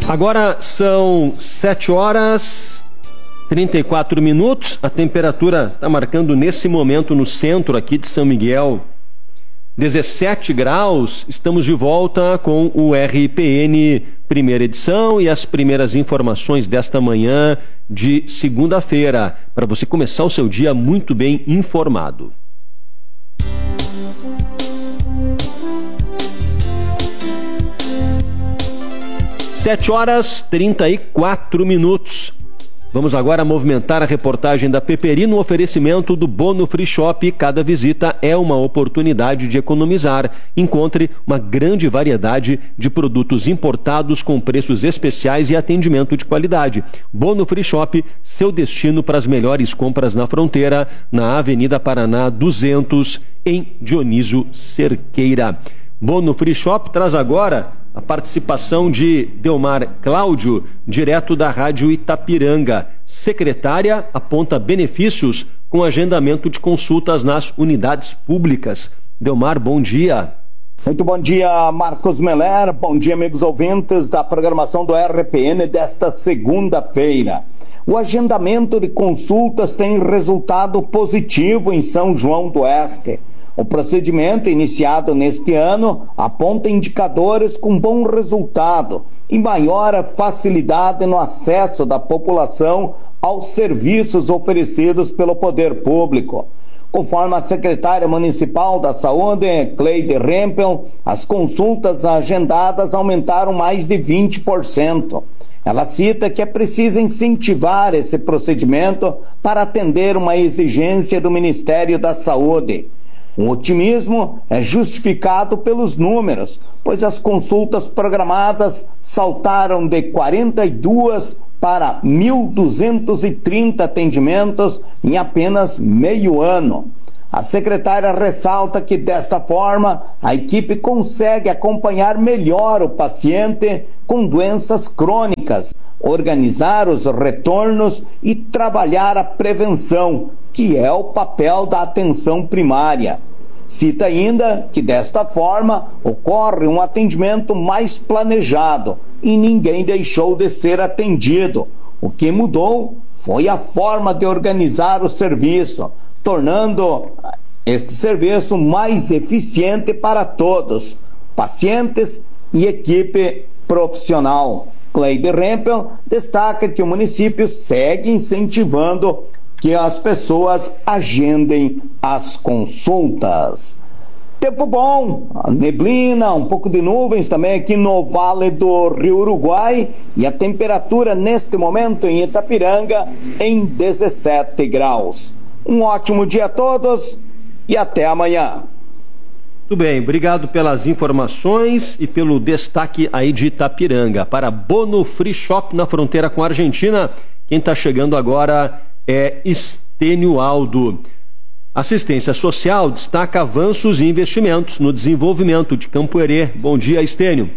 Agora são 7h34. A temperatura está marcando nesse momento no centro aqui de São Miguel 17 graus. Estamos de volta com o RPN primeira edição e as primeiras informações desta manhã de segunda-feira, para você começar o seu dia muito bem informado. Sete horas 34 minutos. Vamos agora movimentar a reportagem da Peperi no oferecimento do Bono Free Shop. Cada visita é uma oportunidade de economizar. Encontre uma grande variedade de produtos importados com preços especiais e atendimento de qualidade. Bono Free Shop, seu destino para as melhores compras na fronteira, na Avenida Paraná 200, em Dionísio Cerqueira. Bono Free Shop traz agora a participação de Delmar Cláudio, direto da Rádio Itapiranga. Secretária aponta benefícios com agendamento de consultas nas unidades públicas. Delmar, bom dia. Muito bom dia, Marcos Meller. Bom dia, amigos ouvintes da programação do RPN desta segunda-feira. O agendamento de consultas tem resultado positivo em São João do Oeste. O procedimento iniciado neste ano aponta indicadores com bom resultado e maior facilidade no acesso da população aos serviços oferecidos pelo poder público. Conforme a secretária municipal da Saúde, Cleide Rempel, as consultas agendadas aumentaram mais de 20%. Ela cita que é preciso incentivar esse procedimento para atender uma exigência do Ministério da Saúde. O otimismo é justificado pelos números, pois as consultas programadas saltaram de 42 para 1.230 atendimentos em apenas meio ano. A secretária ressalta que, desta forma, a equipe consegue acompanhar melhor o paciente com doenças crônicas, organizar os retornos e trabalhar a prevenção, que é o papel da atenção primária. Cita ainda que, desta forma, ocorre um atendimento mais planejado e ninguém deixou de ser atendido. O que mudou foi a forma de organizar o serviço, tornando este serviço mais eficiente para todos, pacientes e equipe profissional. Cleide Rempel destaca que o município segue incentivando que as pessoas agendem as consultas. Tempo bom, neblina, um pouco de nuvens também aqui no Vale do Rio Uruguai e a temperatura neste momento em Itapiranga em 17 graus. Um ótimo dia a todos e até amanhã. Muito bem, obrigado pelas informações e pelo destaque aí de Itapiranga. Para Bono Free Shop na fronteira com a Argentina, quem está chegando agora é Estênio Aldo. Assistência Social destaca avanços e investimentos no desenvolvimento de Campo Herê. Bom dia, Estênio.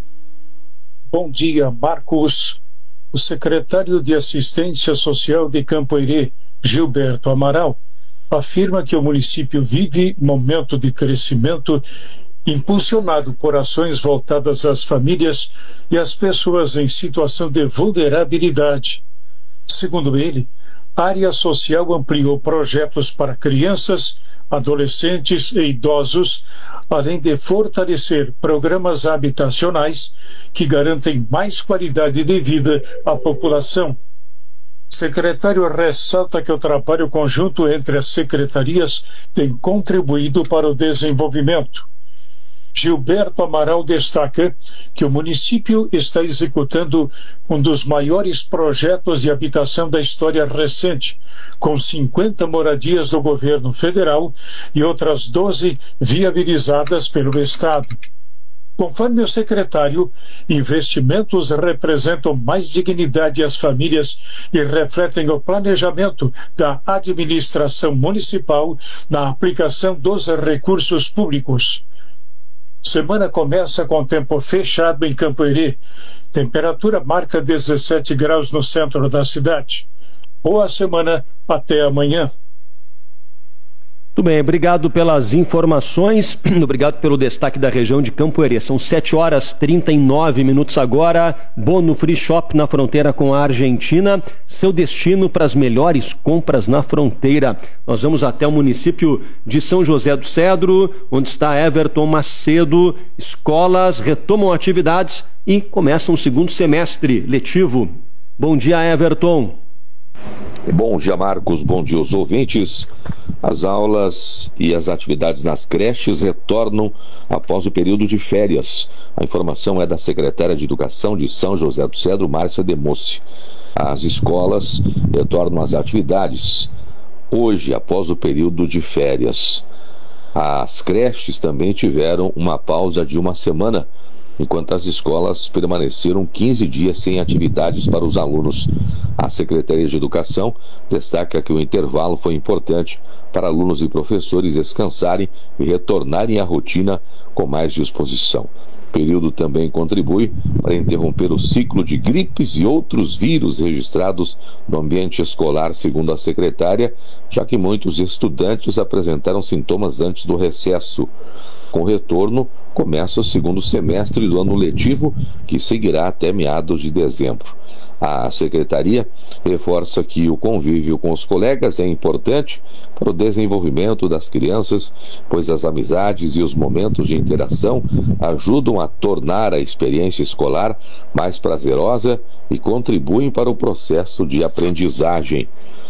Bom dia, Marcos. O secretário de Assistência Social de Campo Herê, Gilberto Amaral, afirma que o município vive momento de crescimento impulsionado por ações voltadas às famílias e às pessoas em situação de vulnerabilidade. Segundo ele, a área social ampliou projetos para crianças, adolescentes e idosos, além de fortalecer programas habitacionais que garantem mais qualidade de vida à população. O secretário ressalta que o trabalho conjunto entre as secretarias tem contribuído para o desenvolvimento. Gilberto Amaral destaca que o município está executando um dos maiores projetos de habitação da história recente, com 50 moradias do governo federal e outras 12 viabilizadas pelo Estado. Conforme o secretário, investimentos representam mais dignidade às famílias e refletem o planejamento da administração municipal na aplicação dos recursos públicos. Semana começa com tempo fechado em Campo Herê. Temperatura marca 17 graus no centro da cidade. Boa semana, até amanhã. Muito bem, obrigado pelas informações, obrigado pelo destaque da região de Campoerê. São 7h39 agora, Bono Free Shop na fronteira com a Argentina, seu destino para as melhores compras na fronteira. Nós vamos até o município de São José do Cedro, onde está Everton Macedo. Escolas retomam atividades e começam o segundo semestre letivo. Bom dia, Everton. Bom dia, Marcos. Bom dia aos ouvintes. As aulas e as atividades nas creches retornam após o período de férias. A informação é da secretária de Educação de São José do Cedro, Márcia Demossi. As escolas retornam às atividades hoje, após o período de férias. As creches também tiveram uma pausa de uma semana, enquanto as escolas permaneceram 15 dias sem atividades para os alunos. A Secretaria de Educação destaca que o intervalo foi importante para alunos e professores descansarem e retornarem à rotina com mais disposição. O período também contribui para interromper o ciclo de gripes e outros vírus registrados no ambiente escolar, segundo a secretária, já que muitos estudantes apresentaram sintomas antes do recesso. Com o retorno, começa o segundo semestre do ano letivo, que seguirá até meados de dezembro. A secretaria reforça que o convívio com os colegas é importante para o desenvolvimento das crianças, pois as amizades e os momentos de interação ajudam a tornar a experiência escolar mais prazerosa e contribuem para o processo de aprendizagem.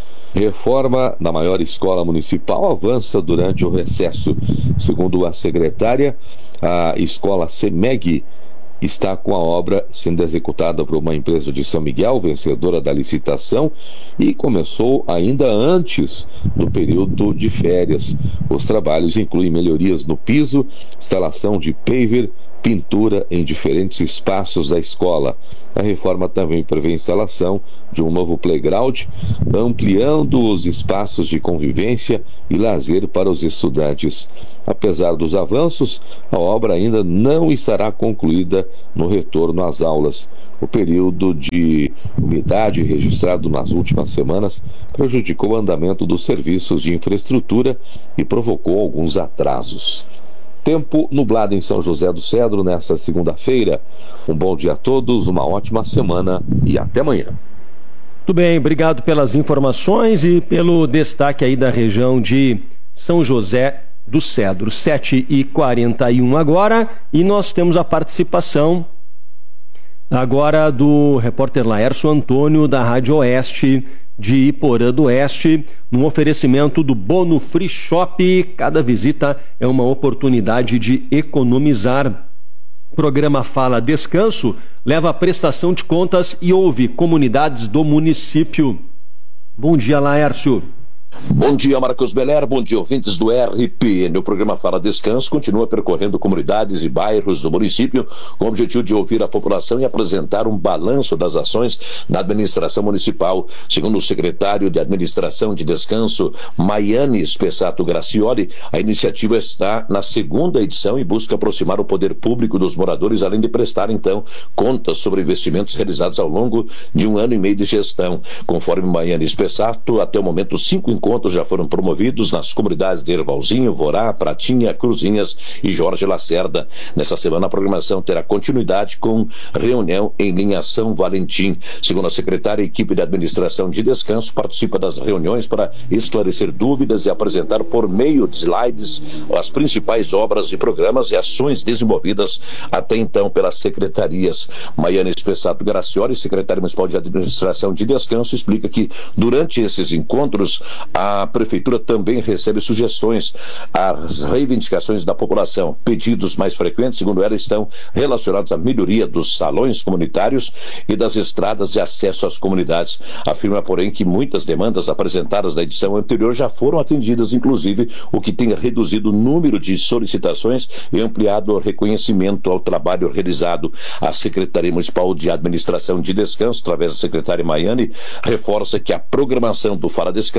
Reforma da maior escola municipal avança durante o recesso. Segundo a secretária, a escola CEMEG está com a obra sendo executada por uma empresa de São Miguel, vencedora da licitação, e começou ainda antes do período de férias. Os trabalhos incluem melhorias no piso, instalação de paver, pintura em diferentes espaços da escola. A reforma também prevê a instalação de um novo playground, ampliando os espaços de convivência e lazer para os estudantes. Apesar dos avanços, a obra ainda não estará concluída no retorno às aulas. O período de umidade registrado nas últimas semanas prejudicou o andamento dos serviços de infraestrutura e provocou alguns atrasos. Tempo nublado em São José do Cedro nesta segunda-feira. Um bom dia a todos, uma ótima semana e até amanhã. Muito bem, obrigado pelas informações e pelo destaque aí da região de São José do Cedro. 7h41 agora, e nós temos a participação agora do repórter Laércio Antônio, da Rádio Oeste de Iporã do Oeste, num oferecimento do Bono Free Shop. Cada visita é uma oportunidade de economizar. Programa Fala Descanso leva a prestação de contas e ouve comunidades do município. Bom dia, Laércio. Bom dia, Marcos Beller, bom dia, ouvintes do RPN. O programa Fala Descanso continua percorrendo comunidades e bairros do município com o objetivo de ouvir a população e apresentar um balanço das ações da administração municipal. Segundo o secretário de Administração de Descanso, Maiane Spessato Gracioli, a iniciativa está na segunda edição e busca aproximar o poder público dos moradores, além de prestar, então, contas sobre investimentos realizados ao longo de 1 ano e meio de gestão. Conforme Maiane Spessato, até o momento 5 encontros já foram promovidos nas comunidades de Ervalzinho, Vorá, Pratinha, Cruzinhas e Jorge Lacerda. Nessa semana, a programação terá continuidade com reunião em linha São Valentim. Segundo a secretária, a equipe de administração de descanso participa das reuniões para esclarecer dúvidas e apresentar por meio de slides as principais obras e programas e ações desenvolvidas até então pelas secretarias. Maiane Spessato Gracioli, secretária municipal de administração de descanso, explica que durante esses encontros a prefeitura também recebe sugestões às reivindicações da população. Pedidos mais frequentes, segundo ela, estão relacionados à melhoria dos salões comunitários e das estradas de acesso às comunidades. Afirma, porém, que muitas demandas apresentadas na edição anterior já foram atendidas, inclusive o que tem reduzido o número de solicitações e ampliado o reconhecimento ao trabalho realizado. A Secretaria Municipal de Administração de Descanso, através da secretária Maiane, reforça que a programação do Fala Descanso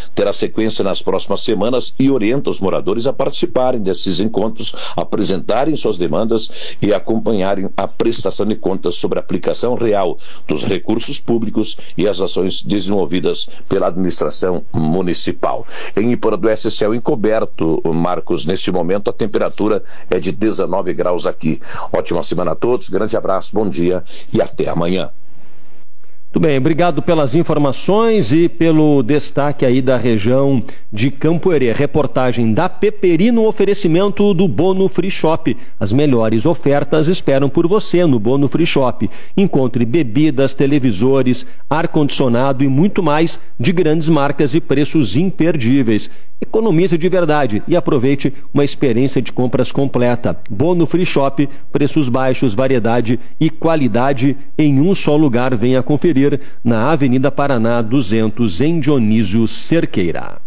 terá sequência nas próximas semanas e orienta os moradores a participarem desses encontros, apresentarem suas demandas e acompanharem a prestação de contas sobre a aplicação real dos recursos públicos e as ações desenvolvidas pela administração municipal. Em Iporã do Oeste, céu encoberto, Marcos. Neste momento a temperatura é de 19 graus aqui. Ótima semana a todos, grande abraço, bom dia e até amanhã. Muito bem, obrigado pelas informações e pelo destaque aí da região de Campoerê. Reportagem da Peperi no oferecimento do Bono Free Shop. As melhores ofertas esperam por você no Bono Free Shop. Encontre bebidas, televisores, ar-condicionado e muito mais de grandes marcas e preços imperdíveis. Economize de verdade e aproveite uma experiência de compras completa. Bono Free Shop, preços baixos, variedade e qualidade em um só lugar. Venha conferir na Avenida Paraná 200, em Dionísio Cerqueira.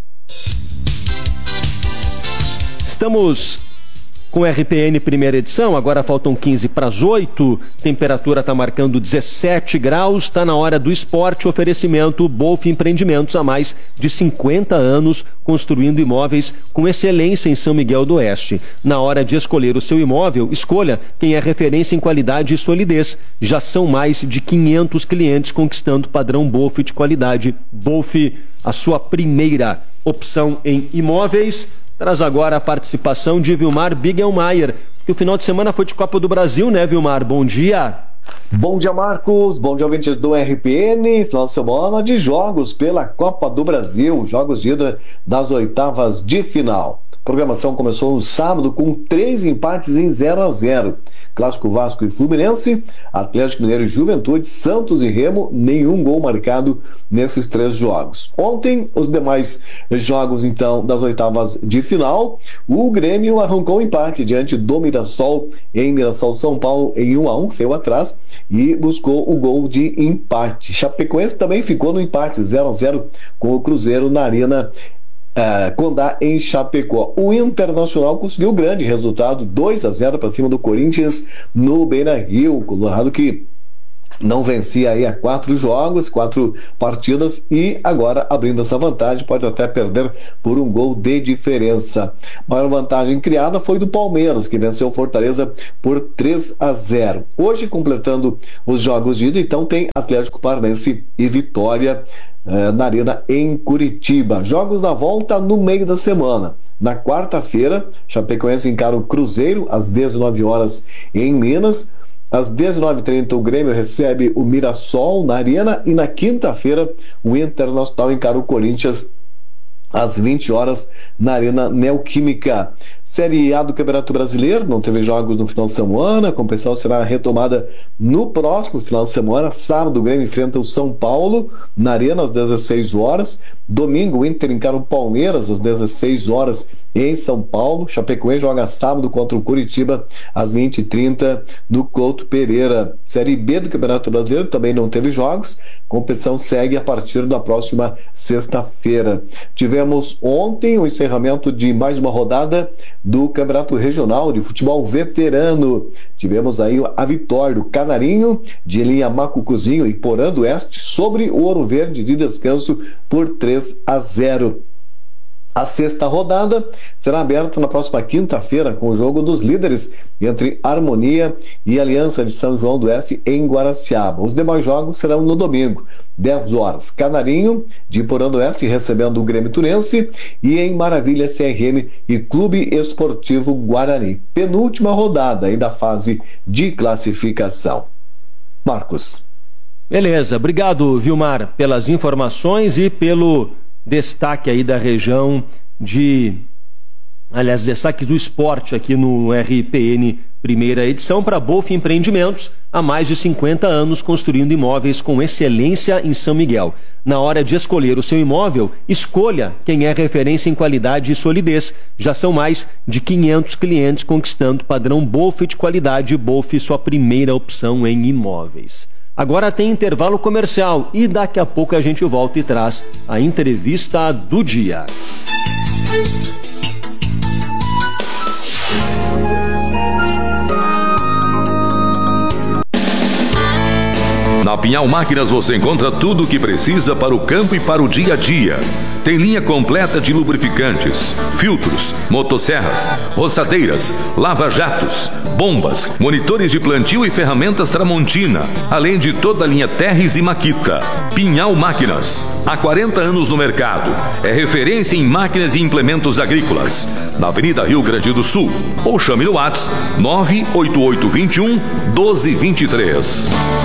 Estamos com RPN primeira edição, agora faltam 15 para as 8, temperatura está marcando 17 graus, está na hora do esporte, oferecimento Bolf Empreendimentos, há mais de 50 anos construindo imóveis com excelência em São Miguel do Oeste. Na hora de escolher o seu imóvel, escolha quem é referência em qualidade e solidez. Já são mais de 500 clientes conquistando o padrão Bolf de qualidade. Bolf, a sua primeira opção em imóveis. Traz agora a participação de Vilmar Bigelmaier, que o final de semana foi de Copa do Brasil, né, Vilmar? Bom dia. Bom dia, Marcos. Bom dia, ouvintes do RPN. Final de semana de jogos pela Copa do Brasil, jogos de ida das oitavas de final. A programação começou no sábado com 3 empates em 0-0. Clássico Vasco e Fluminense, Atlético Mineiro e Juventude, Santos e Remo, nenhum gol marcado nesses 3 jogos. Ontem, os demais jogos, então, das oitavas de final, o Grêmio arrancou um empate diante do Mirassol, em Mirassol, São Paulo, em 1-1, saiu atrás, e buscou o gol de empate. Chapecoense também ficou no empate, 0-0, com o Cruzeiro na Arena Condá, em Chapecó. O Internacional conseguiu grande resultado, 2-0 para cima do Corinthians no Beira-Rio. Colorado que não vencia aí há 4 jogos, 4 partidas, e agora abrindo essa vantagem pode até perder por um gol de diferença. A maior vantagem criada foi do Palmeiras, que venceu o Fortaleza por 3-0. Hoje, completando os jogos de ida, então tem Atlético Paranaense e Vitória na Arena em Curitiba. Jogos da volta no meio da semana. Na quarta-feira, Chapecoense encara o Cruzeiro às 19 horas em Minas. Às 19h30 o Grêmio recebe o Mirassol na Arena, e na quinta-feira o Internacional encara o Corinthians às 20 horas na Arena Neoquímica. Série A do Campeonato Brasileiro, não teve jogos no final de semana, a competição será retomada no próximo final de semana. Sábado o Grêmio enfrenta o São Paulo na Arena às 16 horas. Domingo o Inter encara o Palmeiras às 16 horas em São Paulo. Chapecoense joga sábado contra o Curitiba às 20h30 no Couto Pereira. Série B do Campeonato Brasileiro também não teve jogos. A competição segue a partir da próxima sexta-feira. Tivemos ontem o encerramento de mais uma rodada do Campeonato Regional de Futebol Veterano. Tivemos aí a vitória do Canarinho, de Elinha Macucuzinho e Iporã do Oeste sobre o Ouro Verde de Descanso por 3-0. A sexta rodada será aberta na próxima quinta-feira com o jogo dos líderes entre Harmonia e Aliança de São João do Oeste em Guaraciaba. Os demais jogos serão no domingo, 10 horas. Canarinho de Iporã do Oeste recebendo o Grêmio Turense, e em Maravilha CRM e Clube Esportivo Guarani. Penúltima rodada aí da fase de classificação. Marcos. Beleza, obrigado, Vilmar, pelas informações e pelo destaque aí da região destaque do esporte aqui no RPN primeira edição para Bolf Empreendimentos, há mais de 50 anos construindo imóveis com excelência em São Miguel. Na hora de escolher o seu imóvel, escolha quem é referência em qualidade e solidez. Já são mais de 500 clientes conquistando o padrão Bolf de qualidade. Bolf, sua primeira opção em imóveis. Agora tem intervalo comercial e daqui a pouco a gente volta e traz a entrevista do dia. Na Na Pinhal Máquinas você encontra tudo o que precisa para o campo e para o dia a dia. Tem linha completa de lubrificantes, filtros, motosserras, roçadeiras, lava-jatos, bombas, monitores de plantio e ferramentas Tramontina, além de toda a linha Terres e Makita. Pinhal Máquinas, há 40 anos no mercado. É referência em máquinas e implementos agrícolas. Na Avenida Rio Grande do Sul. Ou chame no WhatsApp 98821 1223.